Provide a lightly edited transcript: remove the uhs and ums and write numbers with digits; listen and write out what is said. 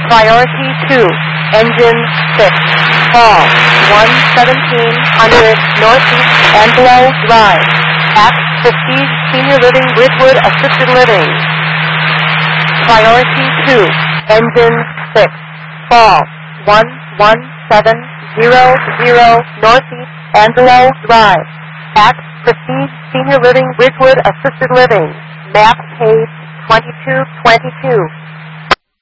Priority 2, Engine 6, Call 11700 Northeast Angelo Drive, at Prestige Senior Living Bridgewood Assisted Living. Priority 2, Engine 6, Call 11700 Northeast Angelo Drive, at Prestige Senior Living Bridgewood Assisted Living. Map page 2222.